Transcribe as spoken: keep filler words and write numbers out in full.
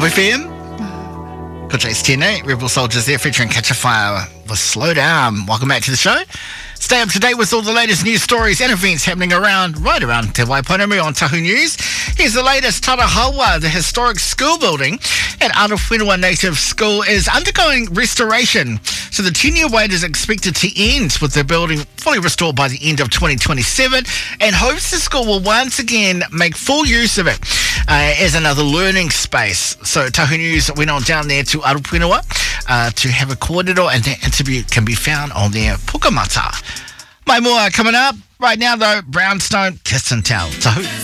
Tapu F M. Good Jace Tēnei, Rebel Soldiers there featuring Catch a Fire with Slow Down. Welcome back to the show. Stay up to date with all the latest news stories and events happening around, right around Te Waiponamu on Tahu News. Here's the latest. Tarahawa, the historic school building at Arowhenua Native School, is undergoing restoration. So the ten-year wait is expected to end with the building fully restored by the end of twenty twenty-seven, and hopes the school will once again make full use of it uh, as another learning space. So Tahu News went on down there to Arowhenua uh, to have a kōrero, and that interview can be found on their Pukamata. Mai mua coming up. Right now, though, Brownstone, Kiss and Tell. Tahu.